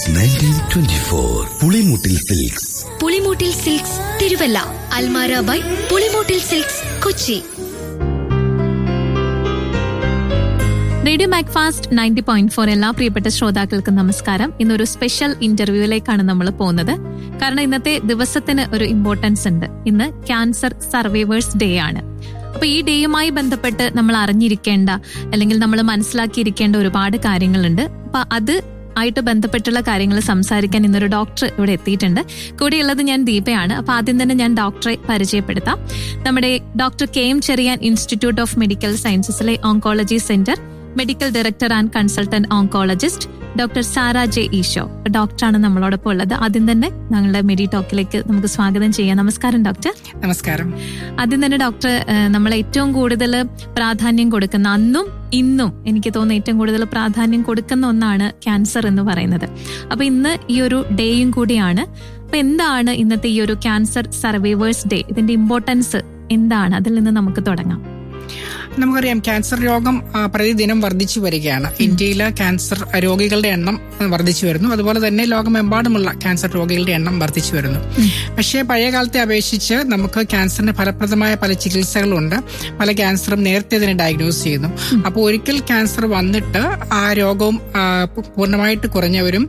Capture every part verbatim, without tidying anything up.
Since nineteen twenty four. Pulimoottil silks. Pulimoottil silks Thiruvalla. Almara by Pulimoottil silks Kochi. Radio Macfast ninety point four എല്ലാ പ്രിയപ്പെട്ട ശ്രോതാക്കൾക്കും നമസ്കാരം. ഇന്നൊരു സ്പെഷ്യൽ ഇന്റർവ്യൂവിലേക്കാണ് നമ്മൾ പോകുന്നത്. കാരണം ഇന്നത്തെ ദിവസത്തിന് ഒരു ഇമ്പോർട്ടൻസ് ഉണ്ട്. ഇന്ന് ക്യാൻസർ സർവൈവേഴ്സ് ഡേ ആണ്. അപ്പൊ ഈ ഡേയുമായി ബന്ധപ്പെട്ട് നമ്മൾ അറിഞ്ഞിരിക്കേണ്ട അല്ലെങ്കിൽ നമ്മൾ മനസ്സിലാക്കിയിരിക്കേണ്ട ഒരുപാട് കാര്യങ്ങളുണ്ട്. അപ്പൊ അത് ആയിട്ട് ബന്ധപ്പെട്ടുള്ള കാര്യങ്ങൾ സംസാരിക്കാൻ ഇന്നൊരു ഡോക്ടർ ഇവിടെ എത്തിയിട്ടുണ്ട്. കൂടെയുള്ളത് ഞാൻ ദീപയാണ്. അപ്പൊ ആദ്യം തന്നെ ഞാൻ ഡോക്ടറെ പരിചയപ്പെടുത്താം. നമ്മുടെ doctor K M Cherian institute of medical സയൻസസിലെ oncology centre medical director and consultant oncologist doctor സാര J Isho ഡോക്ടറാണ് നമ്മളോടൊപ്പം ഉള്ളത്. ആദ്യം തന്നെ ഞങ്ങളുടെ മെഡി ടോക്കിലേക്ക് നമുക്ക് സ്വാഗതം ചെയ്യാം. നമസ്കാരം ഡോക്ടർ. നമസ്കാരം. ആദ്യം തന്നെ ഡോക്ടർ, നമ്മൾ ഏറ്റവും കൂടുതൽ പ്രാധാന്യം കൊടുക്കുന്ന, അന്നും ഇന്നും എനിക്ക് തോന്നുന്നു ഏറ്റവും കൂടുതൽ പ്രാധാന്യം കൊടുക്കുന്ന ഒന്നാണ് ക്യാൻസർ എന്ന് പറയുന്നത്. അപ്പൊ ഇന്ന് ഈ ഒരു ഡേയും കൂടിയാണ്. അപ്പൊ എന്താണ് ഇന്നത്തെ ഈ ഒരു ക്യാൻസർ സർവൈവേഴ്സ് ഡേ? ഇതിന്റെ ഇമ്പോർട്ടൻസ് എന്താണ്? അതിൽ നിന്ന് നമുക്ക് തുടങ്ങാം. നമുക്കറിയാം, ക്യാൻസർ രോഗം പ്രതിദിനം വർദ്ധിച്ചു വരികയാണ്. ഇന്ത്യയിലെ ക്യാൻസർ രോഗികളുടെ എണ്ണം വർദ്ധിച്ചു വരുന്നു. അതുപോലെ തന്നെ ലോകമെമ്പാടുമുള്ള ക്യാൻസർ രോഗികളുടെ എണ്ണം വർദ്ധിച്ചു വരുന്നു. പക്ഷേ പഴയ കാലത്തെ അപേക്ഷിച്ച് നമുക്ക് ക്യാൻസറിന് ഫലപ്രദമായ പല ചികിത്സകളുണ്ട്. പല ക്യാൻസറും നേരത്തെ തന്നെ ഡയഗ്നോസ് ചെയ്യുന്നു. അപ്പോൾ ഒരിക്കൽ ക്യാൻസർ വന്നിട്ട് ആ രോഗവും പൂർണ്ണമായിട്ട് കുറഞ്ഞവരും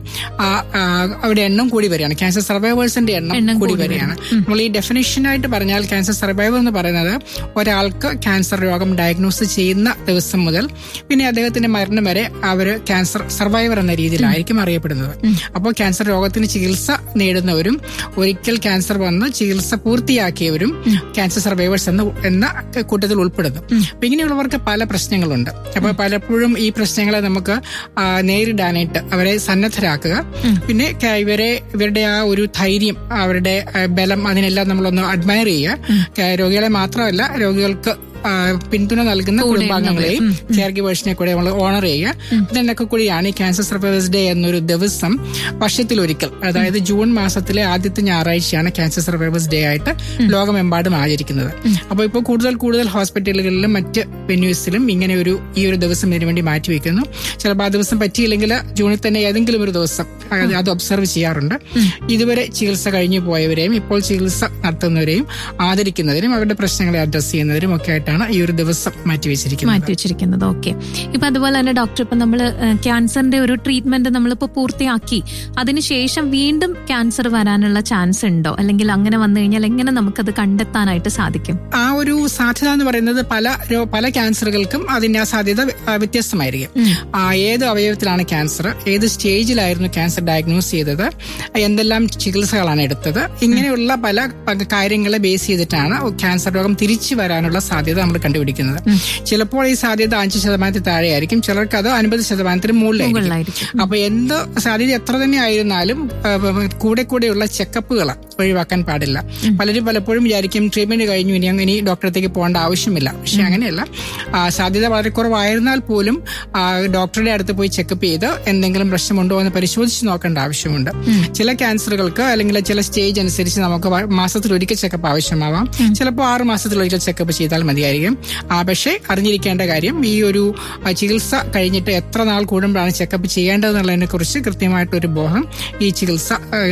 അവരുടെ എണ്ണം കൂടി വരികയാണ്. ക്യാൻസർ സർവൈവേഴ്സിന്റെ എണ്ണം കൂടി വരികയാണ്. നമ്മൾ ഈ ഡെഫിനിഷനായിട്ട് പറഞ്ഞാൽ ക്യാൻസർ സർവൈവർ എന്ന് പറയുന്നത് ഒരാൾക്ക് ക്യാൻസർ രോഗം ഡയഗ്നോസ് ചെയ്യുന്ന ദിവസം മുതൽ പിന്നെ അദ്ദേഹത്തിന്റെ മരണം വരെ അവർ ക്യാൻസർ സർവൈവർ എന്ന രീതിയിലായിരിക്കും അറിയപ്പെടുന്നത്. അപ്പോൾ ക്യാൻസർ രോഗത്തിന് ചികിത്സ നേടുന്നവരും ഒരിക്കൽ ക്യാൻസർ വന്ന് ചികിത്സ പൂർത്തിയാക്കിയവരും ക്യാൻസർ സർവൈവേഴ്സ് എന്ന എന്ന കൂട്ടത്തിൽ ഉൾപ്പെടുന്നു. അപ്പൊ ഇങ്ങനെയുള്ളവർക്ക് പല പ്രശ്നങ്ങളുണ്ട്. അപ്പോൾ പലപ്പോഴും ഈ പ്രശ്നങ്ങളെ നമുക്ക് നേരിടാനായിട്ട് അവരെ സന്നദ്ധരാക്കുക, പിന്നെ ഇവരെ ഇവരുടെ ആ ഒരു ധൈര്യം, അവരുടെ ബലം, അതിനെല്ലാം നമ്മളൊന്ന് അഡ്മയർ ചെയ്യുക. രോഗികളെ മാത്രമല്ല, രോഗികൾക്ക് പിന്തുണ നൽകുന്ന കുടുംബാംഗങ്ങളെയും കെയർ ഗിവേഴ്സിനെ കൂടെ നമ്മൾ ഓണർ ചെയ്യുക. ഇതിനൊക്കെ കൂടിയാണ് ഈ ക്യാൻസർ സർവൈവേഴ്സ് ഡേ എന്നൊരു ദിവസം വർഷത്തിലൊരിക്കൽ, അതായത് ജൂൺ മാസത്തിലെ ആദ്യത്തെ ഞായറാഴ്ചയാണ് ക്യാൻസർ സർവൈവേഴ്സ് ഡേ ആയിട്ട് ലോകമെമ്പാടും ആചരിക്കുന്നത്. അപ്പോൾ ഇപ്പോൾ കൂടുതൽ കൂടുതൽ ഹോസ്പിറ്റലുകളിലും മറ്റ് വെന്യൂസിലും ഇങ്ങനെ ഒരു ഈ ഒരു ദിവസം ഇതിനു വേണ്ടി മാറ്റിവെക്കുന്നു. ചിലപ്പോൾ ആ ദിവസം പറ്റിയില്ലെങ്കിൽ ജൂണിൽ തന്നെ ഏതെങ്കിലും ഒരു ദിവസം അത് ഒബ്സർവ് ചെയ്യാറുണ്ട്. ഇതുവരെ ചികിത്സ കഴിഞ്ഞു പോയവരെയും ഇപ്പോൾ ചികിത്സ നടത്തുന്നവരെയും ആദരിക്കുന്നതിനും അവരുടെ പ്രശ്നങ്ങളെ അഡ്രസ് ചെയ്യുന്നതിനും ഒക്കെ ആയിട്ടാണ് ഈ ഒരു ദിവസം മാറ്റിവെച്ചിരിക്കുന്നത് മാറ്റിവെച്ചിരിക്കുന്നത് ഓക്കെ. ഇപ്പൊ അതുപോലെ തന്നെ ഡോക്ടർ, ഇപ്പൊ നമ്മള് ക്യാൻസറിന്റെ ഒരു ട്രീറ്റ്മെന്റ് നമ്മളിപ്പോ പൂർത്തിയാക്കി, അതിനുശേഷം വീണ്ടും ക്യാൻസർ വരാനുള്ള ചാൻസ് ഉണ്ടോ? അല്ലെങ്കിൽ അങ്ങനെ വന്നു കഴിഞ്ഞാൽ എങ്ങനെ നമുക്കത് കണ്ടെത്താനായിട്ട് സാധിക്കും? ആ ഒരു സാധ്യത എന്ന് പറയുന്നത് പല പല ക്യാൻസറുകൾക്കും അതിന്റെ ആ സാധ്യത വ്യത്യസ്തമായിരിക്കും. ഏത് അവയവത്തിലാണ് ക്യാൻസർ, ഏത് സ്റ്റേജിലായിരുന്നു ക്യാൻസർ ഡയഗ്നോസ് ചെയ്തത്, എന്തെല്ലാം ചികിത്സകളാണ് എടുത്തത്, ഇങ്ങനെയുള്ള പല കാര്യങ്ങളെ ബേസ് ചെയ്തിട്ടാണ് ക്യാൻസർ രോഗം തിരിച്ചു വരാനുള്ള സാധ്യത നമ്മൾ കണ്ടുപിടിക്കുന്നത്. ചിലപ്പോൾ ഈ സാധ്യത അഞ്ച് ശതമാനത്തിൽ താഴെയായിരിക്കും, ചിലർക്ക് അത് അൻപത് ശതമാനത്തിന് മുകളിലായിരിക്കും. അപ്പൊ എന്ത് സാധ്യത എത്ര തന്നെ ആയിരുന്നാലും കൂടെ കൂടെയുള്ള ചെക്കപ്പുകൾ ഒഴിവാക്കാൻ പാടില്ല. പലരും പലപ്പോഴും വിചാരിക്കും ട്രീറ്റ്മെന്റ് കഴിഞ്ഞു ഇനി ഇനി ഡോക്ടറത്തേക്ക് പോകേണ്ട ആവശ്യമില്ല. പക്ഷെ അങ്ങനെയല്ല. സാധ്യത വളരെ കുറവായിരുന്നാൽ പോലും ഡോക്ടറുടെ അടുത്ത് പോയി ചെക്കപ്പ് ചെയ്ത് എന്തെങ്കിലും പ്രശ്നമുണ്ടോ എന്ന് പരിശോധിച്ച് നോക്കേണ്ട ആവശ്യമുണ്ട്. ചില ക്യാൻസറുകൾക്ക് അല്ലെങ്കിൽ ചില സ്റ്റേജ് അനുസരിച്ച് നമുക്ക് മാസത്തിൽ ഒരിക്കൽ ചെക്കപ്പ് ആവശ്യമാവാം. ചിലപ്പോൾ ആറ് മാസത്തിൽ ഒരിക്കൽ ചെക്കപ്പ് ചെയ്താൽ മതിയായിരിക്കും. പക്ഷേ അറിഞ്ഞിരിക്കേണ്ട കാര്യം, ഈ ഒരു ചികിത്സ കഴിഞ്ഞിട്ട് എത്ര നാൾ കൂടുമ്പോഴാണ് ചെക്കപ്പ് ചെയ്യേണ്ടതെന്നുള്ളതിനെ കുറിച്ച് കൃത്യമായിട്ടൊരു ബോധം ഈ ചികിത്സ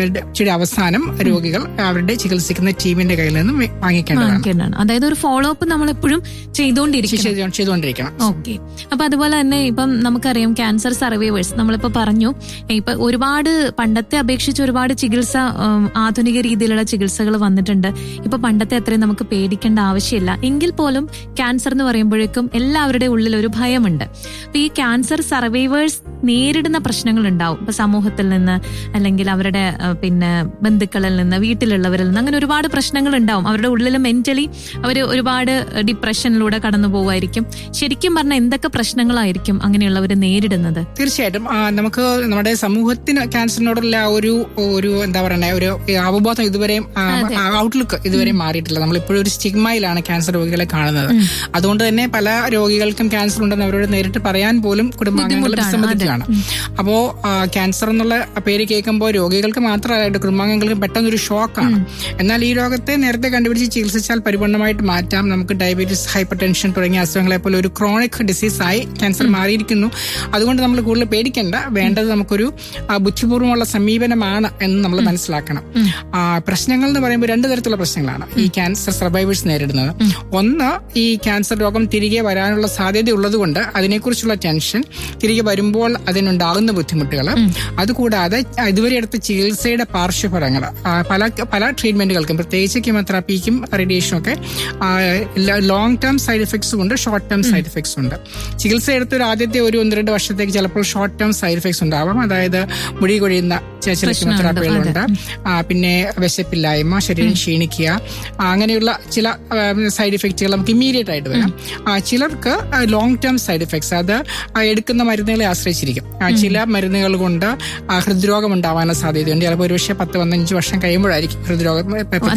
അവസാനം രോഗികൾ അവരുടെ ചികിത്സിക്കുന്ന ടീമിന്റെ കയ്യിൽ നിന്നും വാങ്ങിക്കേണ്ടതാണ്. അതായത് ഒരു ഫോളോ അപ്പ് നമ്മൾ എപ്പോഴും ചെയ്തുകൊണ്ടിരിക്കണം ചെയ്തുകൊണ്ടിരിക്കണം ഓക്കെ. അപ്പൊ അതുപോലെ തന്നെ ഇപ്പം നമുക്കറിയാം ക്യാൻസർ സർവൈവേഴ്സ് നമ്മളിപ്പോ പറഞ്ഞു, ഇപ്പൊ ഒരുപാട് പണ്ടത്തെ അപേക്ഷിച്ച് ഒരുപാട് ചികിത്സ, ആധുനിക രീതിയിലുള്ള ചികിത്സകൾ വന്നിട്ടുണ്ട്. ഇപ്പൊ പണ്ടത്തെ അത്രയും നമുക്ക് പേടിക്കേണ്ട ആവശ്യമില്ല. എങ്കിൽ പോലും ക്യാൻസർ എന്ന് പറയുമ്പോഴേക്കും എല്ലാവരുടെ ഉള്ളിൽ ഒരു ഭയമുണ്ട്. അപ്പൊ ഈ ക്യാൻസർ സർവൈവേഴ്സ് നേരിടുന്ന പ്രശ്നങ്ങൾ ഉണ്ടാവും. ഇപ്പൊ സമൂഹത്തിൽ നിന്ന്, അല്ലെങ്കിൽ അവരുടെ പിന്നെ ബന്ധുക്കളിൽ നിന്ന്, വീട്ടിലുള്ളവരിൽ നിന്ന്, അങ്ങനെ ഒരുപാട് പ്രശ്നങ്ങൾ ഉണ്ടാവും. അവരുടെ ഉള്ളിൽ മെന്റലി അവർ ഒരുപാട് ഡിപ്രഷനിലൂടെ കടന്നു പോകുമായിരിക്കും. ശരിക്കും പറഞ്ഞാൽ എന്തൊക്കെ പ്രശ്നങ്ങളായിരിക്കും അങ്ങനെയുള്ളവർ നേരിടുന്നത്? തീർച്ചയായിട്ടും നമുക്ക് നമ്മുടെ സമൂഹത്തിന് ക്യാൻസറിനോടുള്ള ഒരു ഒരു എന്താ പറയുക ഒരു അവബോധം ഇതുവരെയും ഔട്ട്ലുക്ക് ഇതുവരെയും മാറിയിട്ടില്ല. നമ്മളിപ്പോഴും ഒരു സ്റ്റിഗ്മയിലാണ് ക്യാൻസർ രോഗികളെ കാണുന്നത്. അതുകൊണ്ട് തന്നെ പല രോഗികൾക്കും ക്യാൻസർ ഉണ്ടെന്ന് അവരോട് നേരിട്ട് പറയാൻ പോലും കുടുംബാംഗങ്ങൾ വിസമ്മതിക്കുകയാണ്. അപ്പോ ക്യാൻസർ എന്നുള്ള പേര് കേൾക്കുമ്പോൾ രോഗികൾക്ക് മാത്രമായിട്ട് കുടുംബാംഗങ്ങൾക്ക് പെട്ടെന്നൊരു ഷോക്ക് ഷോക്കാണ്. എന്നാൽ ഈ രോഗത്തെ നേരത്തെ കണ്ടുപിടിച്ച് ചികിത്സിച്ചാൽ പരിപൂർണമായിട്ട് മാറ്റാം. നമുക്ക് ഡയബറ്റീസ്, ഹൈപ്പർ ടെൻഷൻ തുടങ്ങിയ അസുഖങ്ങളെ പോലെ ഒരു ക്രോണിക് ഡിസീസായി ക്യാൻസർ മാറിയിരിക്കുന്നു. അതുകൊണ്ട് നമ്മൾ കൂടുതൽ പേടിക്കേണ്ട. വേണ്ടത് നമുക്കൊരു ബുദ്ധിപൂർവ്വമുള്ള സമീപനമാണ് എന്ന് നമ്മൾ മനസ്സിലാക്കണം. പ്രശ്നങ്ങൾ എന്ന് പറയുമ്പോൾ രണ്ട് തരത്തിലുള്ള പ്രശ്നങ്ങളാണ് ഈ ക്യാൻസർ സർവൈവേഴ്സ് നേരിടുന്നത്. ഒന്ന്, ഈ ക്യാൻസർ രോഗം തിരികെ വരാനുള്ള സാധ്യത ഉള്ളതുകൊണ്ട് അതിനെക്കുറിച്ചുള്ള ടെൻഷൻ, തിരികെ വരുമ്പോൾ അതിനുണ്ടാകുന്ന ബുദ്ധിമുട്ടുകൾ, അതുകൂടാതെ ഇതുവരെ എടുത്ത ചികിത്സയുടെ പാർശ്വഫലങ്ങൾ. പല പല ട്രീറ്റ്മെന്റുകൾക്കും, പ്രത്യേകിച്ച് കീമോതെറാപ്പിക്കും റേഡിയേഷനും ഒക്കെ ലോങ് ടേം സൈഡ് എഫക്ട്സും ഉണ്ട്, ഷോർട്ട് ടേം സൈഡ് എഫക്ട്സും ഉണ്ട്. ചികിത്സ എടുത്തൊരു ആദ്യത്തെ ഒരു ഒന്ന് രണ്ട് വർഷത്തേക്ക് ചിലപ്പോൾ ഷോർട്ട് ടേം സൈഡ് എഫക്ട്സ് ഉണ്ടാവാം. അതായത് മുടി കൊഴിയുന്ന ചില കീമോതെറാപ്പികളുണ്ട്, പിന്നെ വിശപ്പില്ലായ്മ, ശരീരം ക്ഷീണിക്കുക, അങ്ങനെയുള്ള ചില സൈഡ് ഇഫക്റ്റുകൾ നമുക്ക് ഇമ്മീഡിയറ്റ് ആയിട്ട് വരാം. ചിലർക്ക് ലോങ് ടേം സൈഡ് ഇഫക്ട്സ്, അത് എടുക്കുന്ന മരുന്നുകളെ ആശ്രയിച്ചിരിക്കും. ചില മരുന്നുകൾ കൊണ്ട് ഹൃദ്രോഗം ഉണ്ടാവാനുള്ള സാധ്യതയുണ്ട്. ചിലപ്പോൾ ഒരുപക്ഷെ പത്ത് പതിനഞ്ച് വർഷം കഴിയുമ്പോഴായിരിക്കും ഹൃദ്രോഗം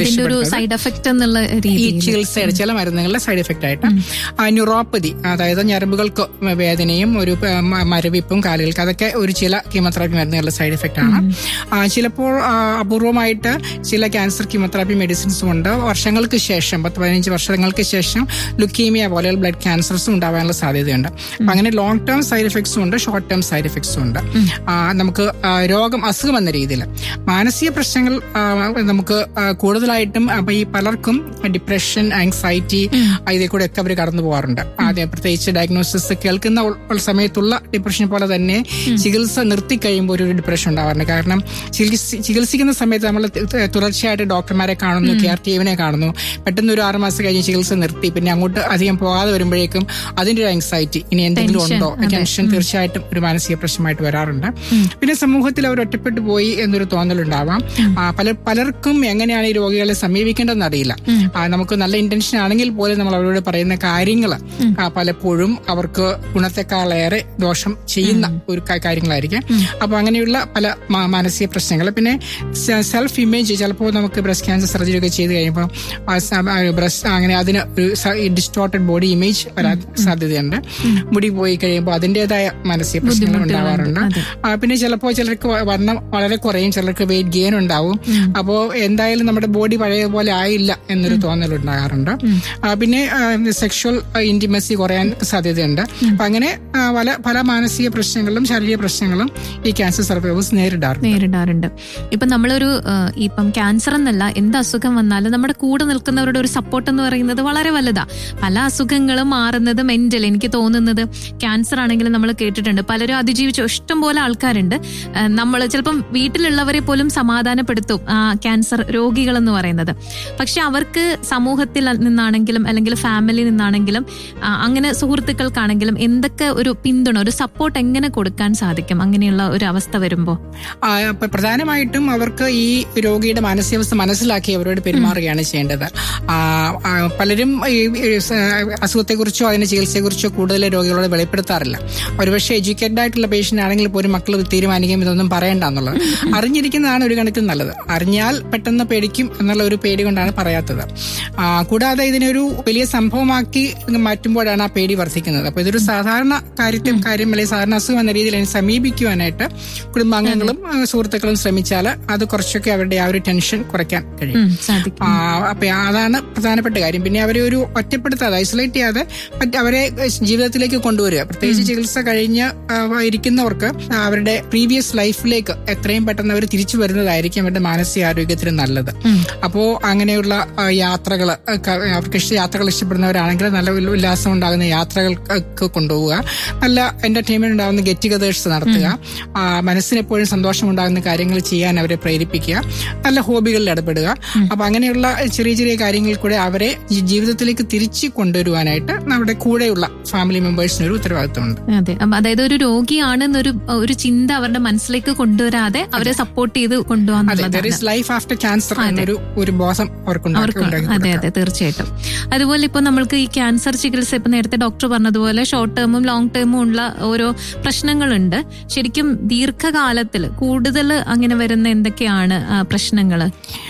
ഈ ചികിത്സയുടെ ചില മരുന്നുകളുടെ സൈഡ് എഫക്റ്റ് ആയിട്ട്. ന്യൂറോപ്പതി, അതായത് ഞരമ്പുകൾക്ക് വേദനയും ഒരു മരവിപ്പും കാലുകൾക്ക്, അതൊക്കെ ഒരു ചില കീമോതെറാപ്പി മരുന്നുകളുടെ സൈഡ് എഫക്റ്റ് ആണ്. ചിലപ്പോൾ അപൂർവമായിട്ട് ചില ക്യാൻസർ കീമോതെറാപ്പി മെഡിസിൻസും ഉണ്ട്. വർഷങ്ങൾക്ക് ശേഷം, പത്ത് പതിനഞ്ച് വർഷങ്ങൾക്ക് ശേഷം ലുക്കീമിയ പോലെയുള്ള ബ്ലഡ് ക്യാൻസർസും ഉണ്ടാവാനുള്ള സാധ്യതയുണ്ട്. അപ്പൊ അങ്ങനെ ലോങ് ടേം സൈഡ് എഫക്ട്സും ഉണ്ട്, ഷോർട്ട് ടേം സൈഡ് എഫക്ട്സും ഉണ്ട്. നമുക്ക് രോഗം, അസുഖം എന്ന രീതിയിൽ മാനസിക പ്രശ്നങ്ങൾ നമുക്ക് കൂടുതലായിട്ടും അപ്പൊ ഈ പലർക്കും ഡിപ്രഷൻ, ആങ്സൈറ്റി, ഇതിൽ കൂടെ ഒക്കെ അവർ കടന്നു പോകാറുണ്ട്. ആദ്യം പ്രത്യേകിച്ച് ഡയഗ്നോസിസ് കേൾക്കുന്ന സമയത്തുള്ള ഡിപ്രഷൻ പോലെ തന്നെ ചികിത്സ നിർത്തി കഴിയുമ്പോൾ ഒരു ഡിപ്രഷൻ ഉണ്ടാവാറുണ്ട്. കാരണം ചികിത്സിക്കുന്ന സമയത്ത് നമ്മൾ തുടർച്ചയായിട്ട് ഡോക്ടർമാരെ കാണുന്നു, കെയർ ടീമിനെ കാണുന്നു. പെട്ടെന്ന് ഒരു ആറ് മാസം കഴിഞ്ഞ് ചികിത്സ നിർത്തി പിന്നെ അങ്ങോട്ട് അധികം പോകാതെ വരുമ്പോഴേക്കും അതിന്റെ ഒരു ആങ്സൈറ്റി, ഇനി എന്തെങ്കിലും ഉണ്ടോ, ടെൻഷൻ തീർച്ചയായിട്ടും ഒരു മാനസിക പ്രശ്നമായിട്ട് വരാറുണ്ട്. പിന്നെ സമൂഹത്തിൽ അവർ ഒറ്റപ്പെട്ടു പോയി എന്നൊരു തോന്നലുണ്ടാവാം. പല പലർക്കും എങ്ങനെയാണ് ഈ രോഗികളെ സമീപിക്കേണ്ടതെന്ന് അറിയില്ല. നമുക്ക് നല്ല ഇന്റൻഷൻ ആണെങ്കിൽ പോലും നമ്മൾ അവരോട് പറയുന്ന കാര്യങ്ങൾ പലപ്പോഴും അവർക്ക് ഗുണത്തെക്കാളേറെ ദോഷം ചെയ്യുന്ന ഒരു കാര്യങ്ങളായിരിക്കും. അപ്പൊ അങ്ങനെയുള്ള പല മാനസിക പ്രശ്നങ്ങൾ. പിന്നെ സെൽഫ് ഇമേജ്, ചിലപ്പോൾ നമുക്ക് ബ്രസ്റ്റ് ക്യാൻസർ സർജറി ഒക്കെ ചെയ്ത് കഴിയുമ്പോൾ ബ്രസ്റ്റ് അങ്ങനെ അതിന് ഒരു ഡിസ്റ്റോർട്ടഡ് ബോഡി ഇമേജ് വരാൻ സാധ്യതയുണ്ട്. മുടി പോയി കഴിയുമ്പോൾ അതിൻ്റെതായ മാനസിക പ്രശ്നങ്ങൾ ഉണ്ടാവാറുണ്ട്. പിന്നെ ചിലപ്പോൾ ചിലർക്ക് വണ്ണം വളരെ കുറയും, ചിലർക്ക് വെയിറ്റ് ഗെയിൻ ഉണ്ടാവും. അപ്പോൾ എന്തായാലും നമ്മുടെ ബോഡി പഴയ പോലെ ആയില്ല എന്നൊരു തോന്നൽ ഉണ്ടാകാറുണ്ട്. പിന്നെ സെക്ഷൽ ഇന്റിമസി കുറയാൻ സാധ്യതയുണ്ട്. അപ്പൊ അങ്ങനെ പല പല മാനസിക പ്രശ്നങ്ങളും ശാരീരിക പ്രശ്നങ്ങളും ഈ ക്യാൻസർ സർവൈവേഴ്സ് നേരിടാറുണ്ട് നേരിടാറുണ്ട് ഇപ്പൊ നമ്മളൊരു ഇപ്പം ക്യാൻസർ എന്നല്ല, എന്ത് അസുഖം വന്നാലും നമ്മുടെ കൂടെ നിൽക്കുന്നവരുടെ ഒരു സപ്പോർട്ട് എന്ന് പറയുന്നത് വളരെ വലുതാ. പല അസുഖങ്ങളും മാറുന്നത് മെന്റൽ, എനിക്ക് തോന്നുന്നത് ക്യാൻസർ ആണെങ്കിലും നമ്മൾ കേട്ടിട്ടുണ്ട് പലരും അതിജീവിച്ച ഇഷ്ടം പോലെ ആൾക്കാരുണ്ട്. നമ്മൾ ചിലപ്പം വീട്ടിലുള്ളവരെ പോലും സമാധാനപ്പെടുത്തും ആ ക്യാൻസർ രോഗികൾ എന്ന് പറയുന്നത്. പക്ഷെ അവർക്ക് സമൂഹത്തിൽ നിന്നാണെങ്കിലും അല്ലെങ്കിൽ ഫാമിലി നിന്നാണെങ്കിലും അങ്ങനെ സുഹൃത്തുക്കൾക്കാണെങ്കിലും എന്തൊക്കെ ഒരു പിന്തുണ, ഒരു സപ്പോർട്ട് എങ്ങനെ കൊടുക്കാൻ സാധിക്കും അങ്ങനെയുള്ള ഒരു അവസ്ഥ വരുമ്പോ? പ്രധാനമായിട്ടും അവർക്ക് ഈ രോഗിയുടെ മാനസികാവസ്ഥ മനസ്സിലാക്കി അവരോട് പെരുമാറുകയാണ് ചെയ്യേണ്ടത്. പലരും ഈ അസുഖത്തെക്കുറിച്ചോ അതിന്റെ ചികിത്സയെക്കുറിച്ചോ കൂടുതൽ രോഗികളോട് വെളിപ്പെടുത്താറില്ല. ഒരുപക്ഷെ എഡ്യൂക്കേറ്റഡ് ആയിട്ടുള്ള പേഷ്യന്റ് ആണെങ്കിൽ പോലും മക്കൾ തീരുമാനിക്കും ഇതൊന്നും പറയണ്ട എന്നുള്ളത്. അറിഞ്ഞിരിക്കുന്നതാണ് ഒരു കണക്കിന് നല്ലത്. അറിഞ്ഞാൽ പെട്ടെന്ന് പേടിക്കും എന്നുള്ള ഒരു പേടി കൊണ്ടാണ് പറയാത്തത്. കൂടാതെ ഇതിനൊരു വലിയ സംഭവമാക്കി മാറ്റുമ്പോഴാണ് ആ പേടി വർദ്ധിക്കുന്നത്. അപ്പൊ ഇതൊരു സാധാരണ കാര്യത്തെ കാര്യം അല്ലെങ്കിൽ സാധാരണ അസുഖം എന്ന രീതിയിൽ അതിനെ സമീപിക്കുവാനായിട്ട് കുടുംബാംഗങ്ങളും സുഹൃത്തുക്കളും ശ്രമിച്ചാൽ അത് കുറച്ചൊക്കെ അവരുടെ ആ ഒരു ടെൻഷൻ കുറയ്ക്കാൻ കഴിയും. അപ്പൊ അതാണ് പ്രധാനപ്പെട്ട കാര്യം. പിന്നെ അവരെ ഒരു ഒറ്റപ്പെടുത്താതെ, ഐസൊലേറ്റ് ചെയ്യാതെ അവരെ ജീവിതത്തിലേക്ക് കൊണ്ടുവരിക. പ്രത്യേകിച്ച് ചികിത്സ കഴിഞ്ഞ് ഇരിക്കുന്നവർക്ക് അവരുടെ പ്രീവിയസ് ലൈഫിലേക്ക് എത്രയും പെട്ടെന്ന് അവർ തിരിച്ചു വരുന്നതായിരിക്കും അവരുടെ മാനസികാരോഗ്യത്തിന് നല്ലത്. അപ്പോ അങ്ങനെയുള്ള യാത്രകൾ, അവർക്ക് ഇഷ്ട യാത്രകൾ ഇഷ്ടപ്പെടുന്നവരാണെങ്കിൽ നല്ല ഉല്ലാസം ഉണ്ടാകുന്ന യാത്രകൾക്ക് കൊണ്ടുപോവുക, നല്ല എന്റർടൈൻമെന്റ് ഉണ്ടാകുന്ന ഗെറ്റ് ടുഗദേഴ്സ് നടത്തുക, മനസ്സിന് എപ്പോഴും സന്തോഷം ഉണ്ടാകുന്ന കാര്യങ്ങൾ ചെയ്യാൻ അവരെ പ്രേരിപ്പിക്കുക, നല്ല ഹോബികളിൽ ഇടപെടുക. അപ്പൊ അങ്ങനെയുള്ള ചെറിയ ചെറിയ കാര്യങ്ങളിൽ കൂടെ അവരെ ജീവിതത്തിലേക്ക് തിരിച്ചു കൊണ്ടുവരുവാനായിട്ട് നമ്മുടെ കൂടെയുള്ള ഫാമിലി മെമ്പേഴ്സിന് ഒരു ഉത്തരവാദിത്വമുണ്ട്. അതെ, അതായത് ഒരു രോഗിയാണെന്നൊരു ഒരു ചിന്ത അവരുടെ മനസ്സിലേക്ക് കൊണ്ടുവരാതെ അവരെ സപ്പോർട്ട് ചെയ്ത് കൊണ്ടുപോകാൻ. ലൈഫ് ആഫ്റ്റർ ക്യാൻസർ എന്നൊരു ഒരു ബോധം അവർക്ക്. അതെ അതെ തീർച്ചയായിട്ടും. അതുപോലെ ഇപ്പൊ നമ്മൾക്ക് ഈ ക്യാൻസർ ചികിത്സ ഇപ്പൊ നേരത്തെ ഡോക്ടർ പറഞ്ഞതുപോലെ ഷോർട്ട് ടേമും ലോങ് ടേമും ഉള്ള ഓരോ പ്രശ്നങ്ങളുണ്ട്. ശരിക്കും ദീർഘകാലത്തിൽ കൂടുതൽ അങ്ങനെ വരുന്ന എന്തൊക്കെയാണ് പ്രശ്നങ്ങള്?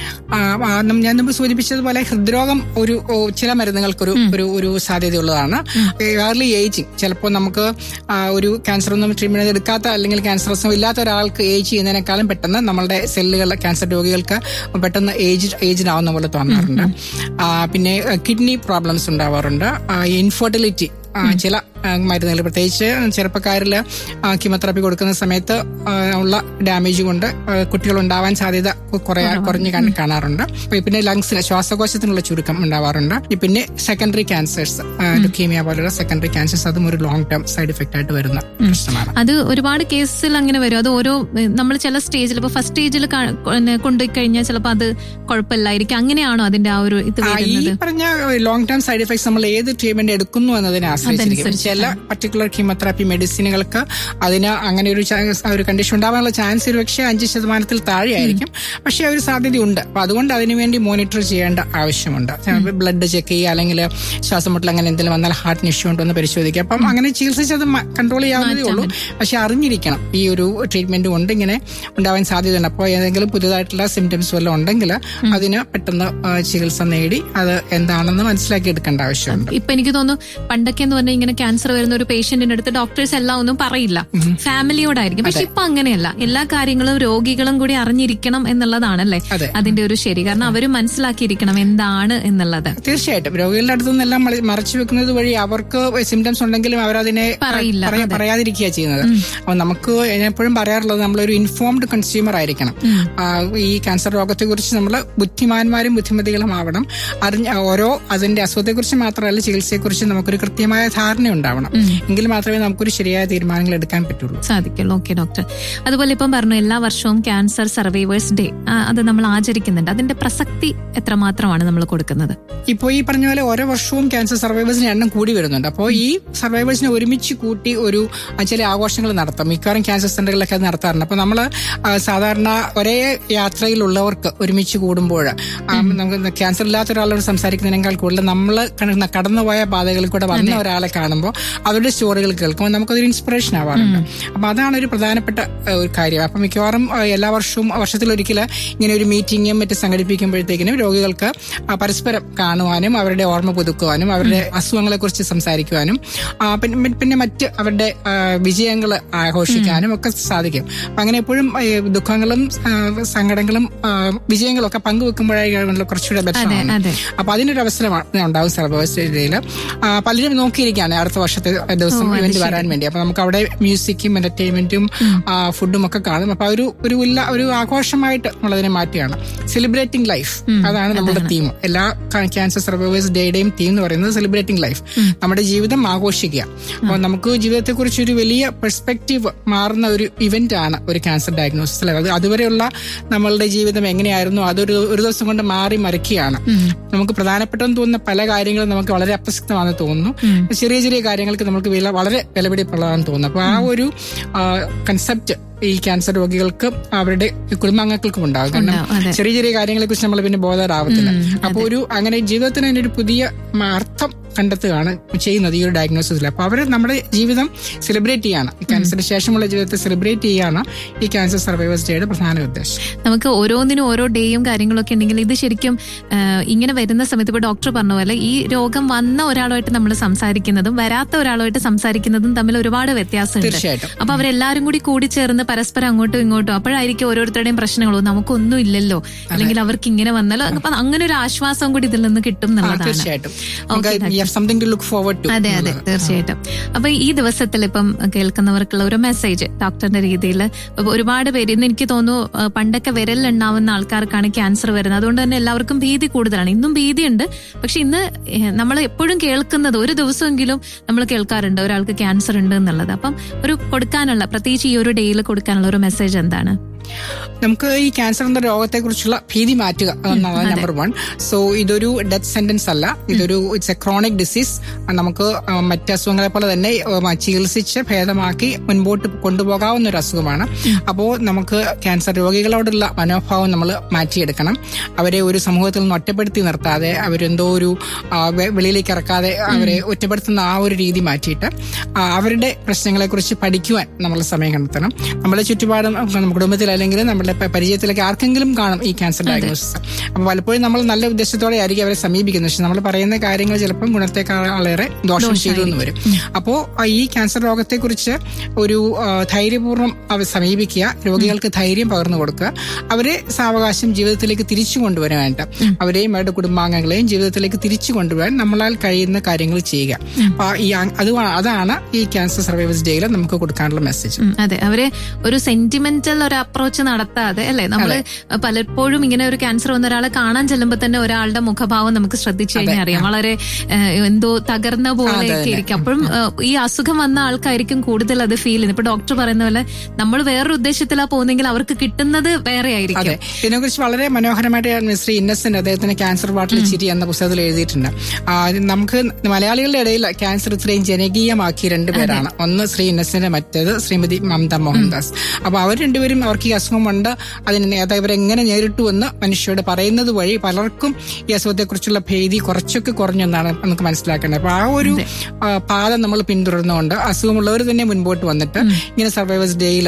ഞാൻ മുമ്പ് സൂചിപ്പിച്ചതുപോലെ ഹൃദ്രോഗം ഒരു ചില മരുന്നുകൾക്കൊരു ഒരു ഒരു സാധ്യതയുള്ളതാണ്. ഏർലി ഏജിങ് ചിലപ്പോൾ നമുക്ക് ഒരു ക്യാൻസർ ഒന്നും ട്രീറ്റ്മെന്റ് എടുക്കാത്ത അല്ലെങ്കിൽ ക്യാൻസർ അസുഖം ഇല്ലാത്ത ഒരാൾക്ക് ഏജ് ചെയ്യുന്നതിനേക്കാളും പെട്ടെന്ന് നമ്മളുടെ സെല്ലുകൾ ക്യാൻസർ രോഗികൾക്ക് പെട്ടെന്ന് ഏജ് ഏജ്ഡ് ആവുന്ന പോലെ തോന്നാറുണ്ട്. പിന്നെ കിഡ്നി പ്രോബ്ലംസ് ഉണ്ടാവാറുണ്ട്. ഇൻഫെർട്ടിലിറ്റി ചില മരുന്നുകൾ പ്രത്യേകിച്ച് ചെറുപ്പക്കാരിൽ കീമോതെറാപ്പി കൊടുക്കുന്ന സമയത്ത് ഉള്ള ഡാമേജ് കൊണ്ട് കുട്ടികൾ ഉണ്ടാവാൻ സാധ്യത കുറെ കുറഞ്ഞ് കാണാറുണ്ട്. പിന്നെ ലങ്സിന് ശ്വാസകോശത്തിനുള്ള ചുരുക്കം ഉണ്ടാവാറുണ്ട്. പിന്നെ സെക്കൻഡറി ക്യാൻസേഴ്സ്, ലുക്കീമിയ പോലുള്ള സെക്കൻഡറി ക്യാൻസേഴ്സ്, അതും ഒരു ലോങ് ടേം സൈഡ് ഇഫക്റ്റ് ആയിട്ട് വരുന്ന പ്രശ്നമാണ്. അത് ഒരുപാട് കേസിൽ അങ്ങനെ വരും. അത് ഓരോ നമ്മൾ ചില സ്റ്റേജിൽ ഇപ്പൊ ഫസ്റ്റ് സ്റ്റേജിൽ കൊണ്ടുപോയി കഴിഞ്ഞാൽ ചിലപ്പോൾ അത് കുഴപ്പമില്ലായിരിക്കും. അങ്ങനെയാണോ അതിന്റെ ആ ഒരു ഇത്? ഈ പറഞ്ഞ ലോങ് ടേം സൈഡ് ഇഫക്ട്സ് നമ്മൾ ഏത് ട്രീറ്റ്മെന്റ് എടുക്കുന്നു എന്നതിനെ ആശ്രയിച്ചിരിക്കും. ചില പർട്ടിക്കുലർ കീമോതെറാപ്പി മെഡിസിനുകൾക്ക് അതിന് അങ്ങനെ ഒരു ഒരു കണ്ടീഷൻ ഉണ്ടാവാനുള്ള ചാൻസ് ഒരു പക്ഷേ അഞ്ച് ശതമാനത്തിൽ താഴെയായിരിക്കും. പക്ഷെ ഒരു സാധ്യതയുണ്ട്. അപ്പൊ അതുകൊണ്ട് അതിനുവേണ്ടി മോണിറ്റർ ചെയ്യേണ്ട ആവശ്യമുണ്ട്. ബ്ലഡ് ചെക്ക് ചെയ്യുക, അല്ലെങ്കിൽ ശ്വാസം മുട്ടൽ അങ്ങനെ എന്തെങ്കിലും വന്നാൽ ഹാർട്ടിന് ഇഷ്യൂ ഉണ്ടോ എന്ന് പരിശോധിക്കുക. അപ്പം അങ്ങനെ ചികിത്സിച്ചത് കൺട്രോൾ ചെയ്യാവുന്നതേ ഉള്ളൂ. പക്ഷെ അറിഞ്ഞിരിക്കണം ഈ ഒരു ട്രീറ്റ്മെന്റ് കൊണ്ട് ഇങ്ങനെ ഉണ്ടാവാൻ സാധ്യതയുണ്ട്. അപ്പോൾ ഏതെങ്കിലും പുതിയതായിട്ടുള്ള സിംറ്റംസ് വല്ലതും ഉണ്ടെങ്കിൽ അതിന് പെട്ടെന്ന് ചികിത്സ നേടി അത് എന്താണെന്ന് മനസ്സിലാക്കി എടുക്കേണ്ട ആവശ്യമുണ്ട്. ഇപ്പൊ എനിക്ക് തോന്നുന്നു പണ്ടൊക്കെ എന്ന് പറഞ്ഞാൽ ഇങ്ങനെ ക്യാൻസർ വരുന്ന ഒരു പേഷ്യന്റിന്റെ അടുത്ത് ഡോക്ടേഴ്സ് എല്ലാം ഒന്നും പറയില്ല, ഫാമിലിയോടായിരിക്കും. പക്ഷെ ഇപ്പൊ അങ്ങനെയല്ല. എല്ലാ കാര്യങ്ങളും രോഗികളും കൂടി അറിഞ്ഞിരിക്കണം എന്നുള്ളതാണല്ലേ അതിന്റെ ഒരു ശരി. കാരണം അവരും മനസ്സിലാക്കിയിരിക്കണം എന്താണ് എന്നുള്ളത്. തീർച്ചയായിട്ടും രോഗികളുടെ അടുത്തുനിന്ന് എല്ലാം മറച്ചു വെക്കുന്നത് വഴി അവർക്ക് സിംറ്റംസ് ഉണ്ടെങ്കിലും അവരതിനെ പറയില്ല, പറയാതിരിക്കുക ചെയ്യുന്നത്. അപ്പൊ നമുക്ക് എപ്പോഴും പറയാറുള്ളത് നമ്മളൊരു ഇൻഫോംഡ് കൺസ്യൂമർ ആയിരിക്കണം. ഈ ക്യാൻസർ രോഗത്തെ കുറിച്ച് നമ്മൾ ബുദ്ധിമാന്മാരും ബുദ്ധിമതികളും ആവണം. അറിഞ്ഞ ഓരോ അതിന്റെ അസുഖത്തെക്കുറിച്ച് മാത്രമല്ല ചികിത്സയെക്കുറിച്ച് നമുക്കൊരു കൃത്യമായ ധാരണ ഉണ്ടാവണം. എങ്കിൽ മാത്രമേ നമുക്കൊരു ശരിയായ തീരുമാനങ്ങൾ എടുക്കാൻ പറ്റുള്ളൂ സാധിക്കുള്ളൂ. ഓക്കെ ഡോക്ടർ, അതുപോലെ ഇപ്പം പറഞ്ഞു എല്ലാ വർഷവും ക്യാൻസർ സർവൈവേഴ്സ് ഡേ അത് നമ്മൾ ആചരിക്കുന്നുണ്ട്. അതിന്റെ പ്രസക്തി എത്രമാത്രമാണ് നമ്മൾ കൊടുക്കുന്നത്? ഇപ്പോൾ ഈ പറഞ്ഞ പോലെ ഓരോ വർഷവും ക്യാൻസർ സർവൈവേഴ്സിന്റെ എണ്ണം കൂടി വരുന്നുണ്ട്. അപ്പോൾ ഈ സർവൈവേഴ്സിനെ ഒരുമിച്ച് കൂട്ടി ഒരു ചില ആഘോഷങ്ങൾ നടത്താം. മിക്കവാറും ക്യാൻസർ സെന്ററുകളിലൊക്കെ അത് നടത്താറുണ്ട്. അപ്പോൾ നമ്മൾ സാധാരണ ഒരേ യാത്രയിലുള്ളവർക്ക് ഒരുമിച്ച് കൂടുമ്പോൾ നമുക്ക് ക്യാൻസർ ഇല്ലാത്ത ഒരാളോട് സംസാരിക്കുന്നതിനേക്കാൾ കൂടുതൽ നമ്മൾ കടന്നുപോയ പാതകളിൽ കൂടെ വന്ന ഒരാളെ കാണുമ്പോൾ അവരുടെ സ്റ്റോറികൾ കേൾക്കുമ്പോൾ നമുക്കതൊരു ഇൻസ്പിറേഷൻ ആവാറുണ്ട്. അപ്പൊ അതാണ് ഒരു പ്രധാനപ്പെട്ട ഒരു കാര്യം. അപ്പൊ മിക്കവാറും എല്ലാ വർഷവും വർഷത്തിലൊരിക്കൽ ഇങ്ങനെ ഒരു മീറ്റിംഗും മറ്റും സംഘടിപ്പിക്കുമ്പോഴത്തേക്കിനും രോഗികൾക്ക് പരസ്പരം കാണുവാനും അവരുടെ ഓർമ്മ പുതുക്കുവാനും അവരുടെ അസുഖങ്ങളെ കുറിച്ച് സംസാരിക്കുവാനും പിന്നെ മറ്റ് അവരുടെ വിജയങ്ങൾ ആഘോഷിക്കാനും ഒക്കെ സാധിക്കും. അപ്പൊ അങ്ങനെ എപ്പോഴും ദുഃഖങ്ങളും സങ്കടങ്ങളും വിജയങ്ങളും ഒക്കെ പങ്കുവെക്കുമ്പോഴാണ് കുറച്ചുകൂടെ ബെറ്ററാണ്. അപ്പൊ അതിനൊരു അവസരമാണ് ഉണ്ടാവും സർവൈവേഴ്സ് ഡേയില്. പലരും നോക്കിയിരിക്കുകയാണ് അടുത്ത വർഷത്തെ ദിവസം ഇവന്റ് വരാൻ വേണ്ടി. അപ്പൊ നമുക്ക് അവിടെ മ്യൂസിക്കും എന്റർടൈൻമെന്റും ഫുഡും ഒക്കെ കാണും. അപ്പൊ ഒരു ഒരു ഒരു ആഘോഷമായിട്ട് നമ്മളതിനെ മാറ്റുകയാണ്. സെലിബ്രേറ്റിംഗ് ലൈഫ്, അതാണ് നമ്മുടെ തീം. എല്ലാ ക്യാൻസർ സർവൈവേഴ്സ് ഡേയുടെയും തീം എന്ന് പറയുന്നത് സെലിബ്രേറ്റിംഗ് ലൈഫ്, നമ്മുടെ ജീവിതം ആഘോഷിക്കുക. അപ്പൊ നമുക്ക് ജീവിതത്തെ കുറിച്ച് ഒരു വലിയ പെർസ്പെക്റ്റീവ് മാറുന്ന ഒരു ഇവന്റ് ആണ് ഒരു ക്യാൻസർ ഡയഗ്നോസിസ്. അത് അതുവരെയുള്ള നമ്മളുടെ ജീവിതം എങ്ങനെയായിരുന്നു അതൊരു ഒരു ദിവസം കൊണ്ട് മാറി മറിക്കുകയാണ്. നമുക്ക് പ്രധാനപ്പെട്ടെന്ന് തോന്നുന്ന പല കാര്യങ്ങളും നമുക്ക് വളരെ അപ്രസക്തമാണെന്ന് തോന്നുന്നു. ചെറിയ ചെറിയ കാര്യങ്ങൾക്ക് നമുക്ക് വില വളരെ വിലപിടിപ്പുള്ളതാണെന്ന് തോന്നുന്നു. അപ്പൊ ആ ഒരു കൺസെപ്റ്റ് ഈ ക്യാൻസർ രോഗികൾക്കും അവരുടെ കുടുംബാംഗങ്ങൾക്കും ഉണ്ടാകും. കാരണം ചെറിയ ചെറിയ കാര്യങ്ങളെ കുറിച്ച് നമ്മൾ പിന്നെ ബോധരാവത്തില്ല. അപ്പൊ ഒരു അങ്ങനെ ജീവിതത്തിന് അതിനൊരു പുതിയ അർത്ഥം കണ്ടെത്തുകയാണ് ചെയ്യുന്നത് ഈ ഒരു ഡയഗ്നോസിസിൽ. അപ്പൊ അവര് നമ്മുടെ ജീവിതം സെലിബ്രേറ്റ് ചെയ്യാണ്, ക്യാൻസറിന് ശേഷമുള്ള ജീവിതത്തെ സെലിബ്രേറ്റ് ചെയ്യാണ് ഈ ക്യാൻസർ സർവൈവേഴ്സ് ഡേയുടെ പ്രധാന ഉദ്ദേശം. നമുക്ക് ഓരോന്നിനും ഓരോ ഡേയും കാര്യങ്ങളൊക്കെ ഉണ്ടെങ്കിൽ ഇത് ശരിക്കും ഇങ്ങനെ വരുന്ന സമയത്ത് ഇപ്പൊ ഡോക്ടർ പറഞ്ഞ പോലെ ഈ രോഗം വന്ന ഒരാളുമായിട്ട് നമ്മൾ സംസാരിക്കുന്നതും വരാത്ത ഒരാളുമായിട്ട് സംസാരിക്കുന്നതും തമ്മിൽ ഒരുപാട് വ്യത്യാസമുണ്ട്. തീർച്ചയായിട്ടും. അപ്പൊ അവരെല്ലാരും കൂടി കൂടി ചേർന്ന് പരസ്പരം അങ്ങോട്ടും ഇങ്ങോട്ടും അപ്പോഴായിരിക്കും ഓരോരുത്തരുടെയും പ്രശ്നങ്ങളോ നമുക്കൊന്നും ഇല്ലല്ലോ, അല്ലെങ്കിൽ അവർക്ക് ഇങ്ങനെ വന്നാലോ, അപ്പൊ അങ്ങനെ ഒരു ആശ്വാസം കൂടി ഇതിൽ നിന്ന് കിട്ടും എന്നുള്ളതാണ്. അതെ അതെ തീർച്ചയായിട്ടും. അപ്പൊ ഈ ദിവസത്തിൽ ഇപ്പം കേൾക്കുന്നവർക്കുള്ള ഒരു മെസ്സേജ് ഡോക്ടറിന്റെ രീതിയിൽ, ഒരുപാട് പേര് ഇന്ന് എനിക്ക് തോന്നുന്നു പണ്ടൊക്കെ വിരലിലുണ്ടാവുന്ന ആൾക്കാർക്കാണ് ക്യാൻസർ വരുന്നത്. അതുകൊണ്ട് തന്നെ എല്ലാവർക്കും ഭീതി കൂടുതലാണ്. ഇന്നും ഭീതിയുണ്ട്, പക്ഷെ ഇന്ന് നമ്മൾ എപ്പോഴും കേൾക്കുന്നത് ഒരു ദിവസമെങ്കിലും നമ്മൾ കേൾക്കാറുണ്ട് ഒരാൾക്ക് ക്യാൻസർ ഉണ്ട് എന്നുള്ളത്. അപ്പം ഒരു കൊടുക്കാനുള്ള പ്രത്യേകിച്ച് ഈ ഒരു ഡേയിൽ കൊടുക്കാനുള്ള ഒരു മെസ്സേജ് എന്താണ്? നമുക്ക് ഈ ക്യാൻസർ എന്ന രോഗത്തെ കുറിച്ചുള്ള ഭീതി മാറ്റുക എന്നതാണ് നമ്പർ വൺ. സോ ഇതൊരു ഡെത്ത് സെന്റൻസ് അല്ല, ഇതൊരു ഇറ്റ്സ് എ ക്രോണിക് ഡിസീസ്. നമുക്ക് മറ്റ് അസുഖങ്ങളെ പോലെ തന്നെ ചികിത്സിച്ച് ഭേദമാക്കി മുൻപോട്ട് കൊണ്ടുപോകാവുന്ന ഒരു അസുഖമാണ്. അപ്പോൾ നമുക്ക് ക്യാൻസർ രോഗികളോടുള്ള മനോഭാവം നമ്മൾ മാറ്റിയെടുക്കണം. അവരെ ഒരു സമൂഹത്തിൽ നിന്ന് ഒറ്റപ്പെടുത്തി നിർത്താതെ, അവരെന്തോ ഒരു വെളിയിലേക്ക് ഇറക്കാതെ അവരെ ഒറ്റപ്പെടുത്തുന്ന ആ ഒരു രീതി മാറ്റിയിട്ട് അവരുടെ പ്രശ്നങ്ങളെ കുറിച്ച് പഠിക്കുവാൻ നമ്മൾ സമയം കണ്ടെത്തണം. നമ്മുടെ ചുറ്റുപാടും കുടുംബത്തിൽ അല്ലെങ്കിൽ നമ്മുടെ പരിചയത്തിലൊക്കെ ആർക്കെങ്കിലും കാണും ഈ ക്യാൻസർ ഡയഗ്നോസിസ്. അപ്പൊ പലപ്പോഴും നമ്മൾ നല്ല ഉദ്ദേശത്തോടെ ആയിരിക്കും അവരെ സമീപിക്കുന്നത്. പക്ഷെ നമ്മൾ പറയുന്ന കാര്യങ്ങൾ ചിലപ്പോൾ ഗുണത്തെക്കാളേറെ ദോഷം ചെയ്തു എന്ന് വരും. അപ്പോ ഈ ക്യാൻസർ രോഗത്തെക്കുറിച്ച് ഒരു ധൈര്യപൂർവ്വം അവർ സമീപിക്കുക, രോഗികൾക്ക് ധൈര്യം പകർന്നു കൊടുക്കുക, അവരെ സാവകാശം ജീവിതത്തിലേക്ക് തിരിച്ചു കൊണ്ടുവരാനായിട്ട് അവരെയും അവരുടെ കുടുംബാംഗങ്ങളെയും ജീവിതത്തിലേക്ക് തിരിച്ചു കൊണ്ടുവരാൻ നമ്മളാൽ കഴിയുന്ന കാര്യങ്ങൾ ചെയ്യുക. അപ്പൊ ഈ അത് അതാണ് ഈ ക്യാൻസർ സർവൈവേഴ്സ് ഡേയിൽ നമുക്ക് കൊടുക്കാനുള്ള മെസ്സേജ്. അതെ, അവരെ ഒരു സെന്റിമെന്റൽ ഒരു അപ്രോച്ച് നടത്താതെ അല്ലെ, നമ്മള് പലപ്പോഴും ഇങ്ങനെ ഒരു ക്യാൻസർ വന്ന ഒരാളെ കാണാൻ ചെല്ലുമ്പോൾ തന്നെ ഒരാളുടെ മുഖഭാവം നമുക്ക് ശ്രദ്ധിച്ചു കഴിഞ്ഞാൽ അറിയാം, വളരെ എന്തോ തകർന്ന പോലെയൊക്കെ ഇരിക്കും. അപ്പോഴും ഈ അസുഖം വന്ന ആൾക്കായിരിക്കും കൂടുതൽ അത് ഫീൽ ചെയ്യുന്നത്. ഇപ്പൊ ഡോക്ടർ പറയുന്ന പോലെ നമ്മൾ വേറൊരു ഉദ്ദേശത്തിലാ പോകുന്നെങ്കിൽ അവർക്ക് കിട്ടുന്നത് വേറെ ആയിരിക്കും. ഇതിനെ കുറിച്ച് വളരെ മനോഹരമായിട്ട് മിസ്റ്റർ ഇന്നസെന്റ് അദ്ദേഹത്തിന് ക്യാൻസർ വാട്ടിൽ ചിരി എന്ന പുസ്തകത്തിൽ എഴുതിയിട്ടുണ്ട്. നമുക്ക് മലയാളികളുടെ ഇടയിൽ ക്യാൻസർ ഇത്രയും ജനകീയമാക്കിയ രണ്ടുപേരാണ്, ഒന്ന് ശ്രീ ഇന്നസെന്റ്, മറ്റേത് ശ്രീമതി മമത മോഹൻദാസ്. അപ്പൊ അവർ രണ്ടുപേരും അവർക്ക് ഈ അസുഖമുണ്ട്, അതിന് അവരെങ്ങനെ നേരിട്ടു എന്ന് മനുഷ്യരോട് പറയുന്നത് വഴി പലർക്കും ഈ അസുഖത്തെക്കുറിച്ചുള്ള ഭീതി കുറച്ചൊക്കെ കുറഞ്ഞെന്നാണ് നമുക്ക് മനസ്സിലാക്കേണ്ടത്. അപ്പൊ ആ ഒരു പാത നമ്മൾ പിന്തുടർന്നുകൊണ്ട് അസുഖമുള്ളവർ തന്നെ മുൻപോട്ട് വന്നിട്ട് ഇങ്ങനെ സർവൈവേഴ്സ് ഡേയിൽ